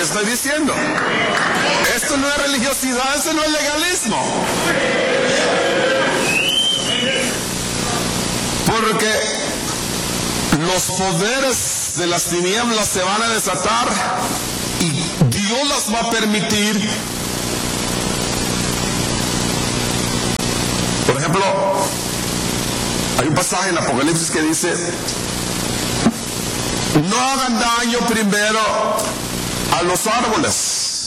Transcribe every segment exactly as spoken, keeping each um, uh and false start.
estoy diciendo. Esto no es religiosidad, esto no es legalismo. Porque los poderes de las tinieblas se van a desatar y Dios las va a permitir. Por ejemplo, hay un pasaje en Apocalipsis que dice: no hagan daño primero a los árboles,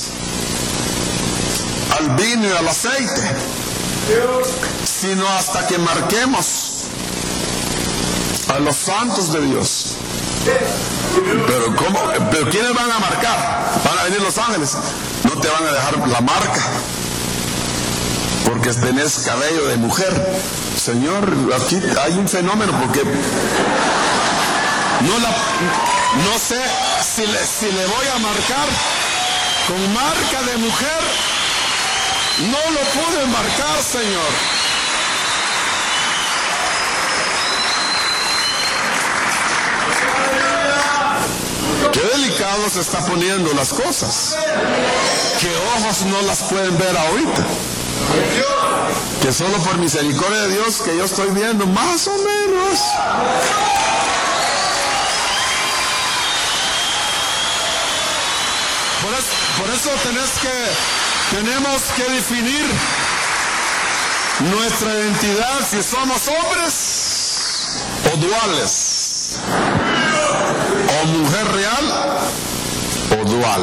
al vino y al aceite, sino hasta que marquemos a los santos de Dios. Pero ¿cómo? ¿Pero quiénes van a marcar? Van a venir los ángeles. No te van a dejar la marca, porque tenés cabello de mujer. Señor, aquí hay un fenómeno, porque no, la, no sé si le, si le voy a marcar con marca de mujer. No lo pude marcar, Señor. Qué delicado se está poniendo las cosas, que ojos no las pueden ver ahorita, que solo por misericordia de Dios que yo estoy viendo, más o menos. Por eso, por eso tenés que, tenemos que definir nuestra identidad, si somos hombres o duales, o mujer real o dual.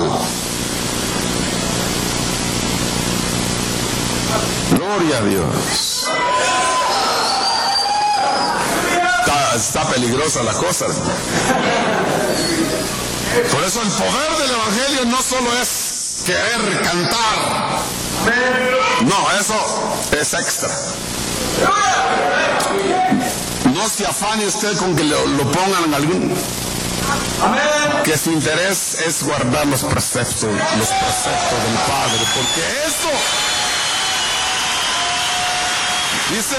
Gloria a Dios. Está, está peligrosa la cosa. Por eso el poder del Evangelio no solo es querer cantar. No, eso es extra. No se afane usted con que lo, lo pongan en algún... Que su interés es guardar los preceptos, los preceptos del Padre, porque eso dice,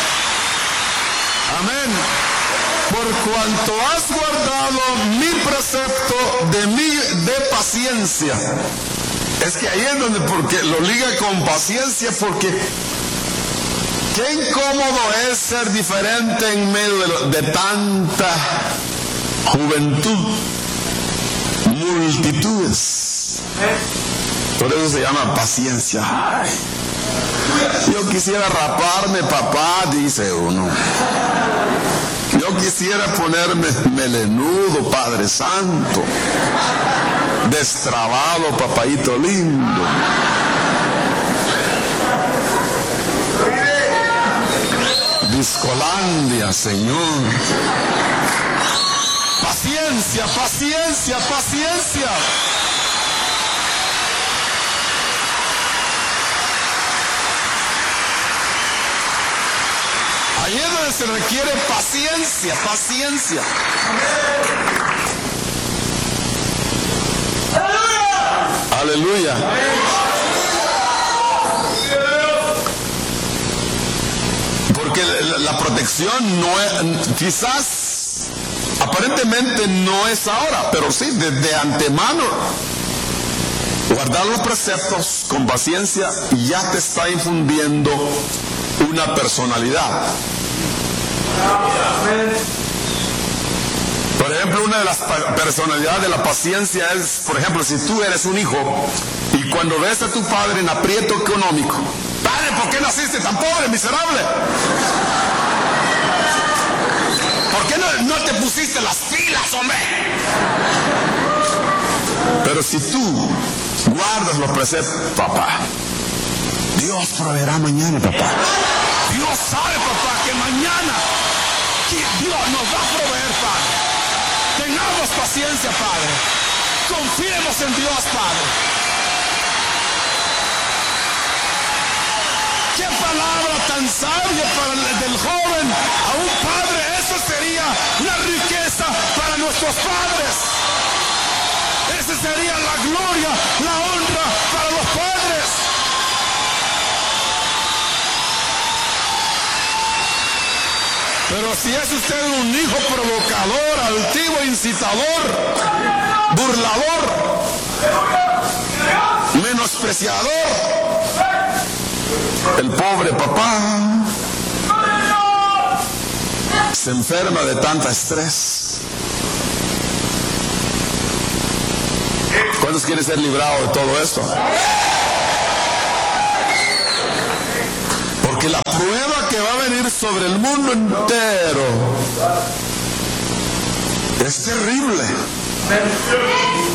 amén, por cuanto has guardado mi precepto de mi de paciencia. Es que ahí es donde, porque lo liga con paciencia, porque qué incómodo es ser diferente en medio de, lo, de tanta juventud, multitudes. Por eso se llama paciencia. Ay, yo quisiera raparme, papá, dice uno. Yo quisiera ponerme melenudo, Padre Santo. Destrabado, papaito lindo. Discolandia, Señor. Paciencia, paciencia, paciencia. Ahí es donde se requiere paciencia, paciencia. Aleluya. Aleluya. Porque la protección no es, quizás aparentemente no es ahora, pero sí, desde antemano, guardar los preceptos con paciencia ya te está infundiendo una personalidad. Por ejemplo, una de las personalidades de la paciencia es, por ejemplo, si tú eres un hijo y cuando ves a tu padre en aprieto económico, padre, ¿por qué naciste tan pobre, miserable? ¿Por qué no, no te pusiste las pilas, hombre? Pero si tú guardas los preceptos, papá, Dios proveerá mañana, papá. Dios sabe, papá, que mañana Dios nos va a proveer, Padre. Tengamos paciencia, Padre. Confiemos en Dios, Padre. Qué palabra tan sabia para el del joven a un padre. Eso sería la riqueza para nuestros padres. Esa sería la gloria, la honra para los padres. Pero si es usted un hijo provocador, altivo, incitador, burlador, despreciador. El pobre papá se enferma de tanta estrés. ¿Cuántos quieren ser librados de todo esto? Porque la prueba que va a venir sobre el mundo entero es terrible.